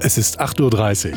Es ist 8:30 Uhr.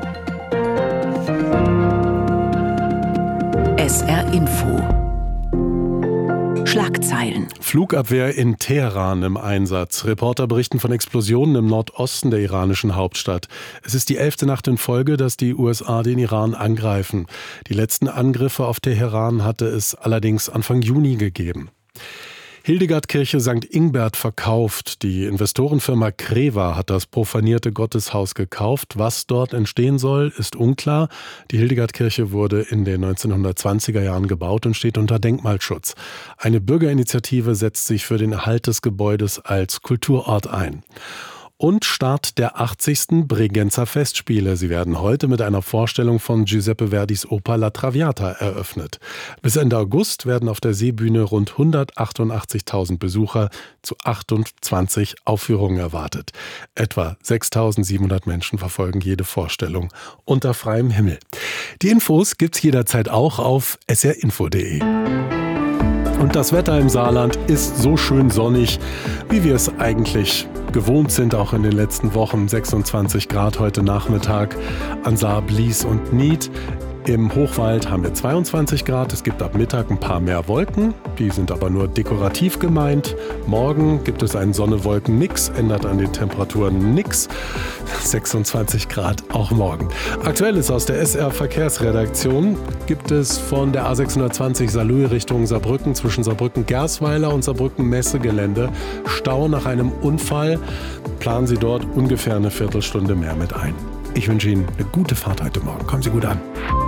SR Info. Schlagzeilen. Flugabwehr in Teheran im Einsatz. Reporter berichten von Explosionen im Nordosten der iranischen Hauptstadt. Es ist die 11. Nacht in Folge, dass die USA den Iran angreifen. Die letzten Angriffe auf Teheran hatte es allerdings Anfang Juni gegeben. Hildegardkirche St. Ingbert verkauft. Die Investorenfirma Creva hat das profanierte Gotteshaus gekauft. Was dort entstehen soll, ist unklar. Die Hildegardkirche wurde in den 1920er Jahren gebaut und steht unter Denkmalschutz. Eine Bürgerinitiative setzt sich für den Erhalt des Gebäudes als Kulturort ein. Und Start der 80. Bregenzer Festspiele. Sie werden heute mit einer Vorstellung von Giuseppe Verdis Oper La Traviata eröffnet. Bis Ende August werden auf der Seebühne rund 188.000 Besucher zu 28 Aufführungen erwartet. Etwa 6.700 Menschen verfolgen jede Vorstellung unter freiem Himmel. Die Infos gibt's jederzeit auch auf srinfo.de. Und das Wetter im Saarland ist so schön sonnig, wie wir es eigentlich gewohnt sind, auch in den letzten Wochen. 26 Grad heute Nachmittag an Saar, Blies und Nied. Im Hochwald haben wir 22 Grad. Es gibt ab Mittag ein paar mehr Wolken. Die sind aber nur dekorativ gemeint. Morgen gibt es einen Sonne-Wolken-Mix, ändert an den Temperaturen nichts. 26 Grad auch morgen. Aktuelles aus der SR-Verkehrsredaktion gibt es von der A620 Saarlouis Richtung Saarbrücken zwischen Saarbrücken-Gersweiler und Saarbrücken-Messegelände. Stau nach einem Unfall. Planen Sie dort ungefähr eine Viertelstunde mehr mit ein. Ich wünsche Ihnen eine gute Fahrt heute Morgen. Kommen Sie gut an.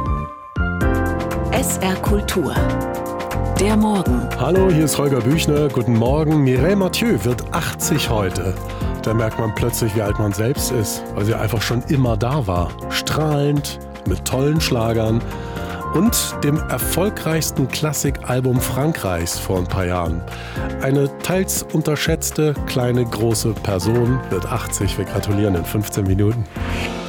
SR Kultur. Der Morgen. Hallo, hier ist Holger Büchner. Guten Morgen. Mireille Mathieu wird 80 heute. Da merkt man plötzlich, wie alt man selbst ist, weil sie einfach schon immer da war. Strahlend, mit tollen Schlagern und dem erfolgreichsten Klassikalbum Frankreichs vor ein paar Jahren. Eine teils unterschätzte, kleine, große Person wird 80. Wir gratulieren in 15 Minuten.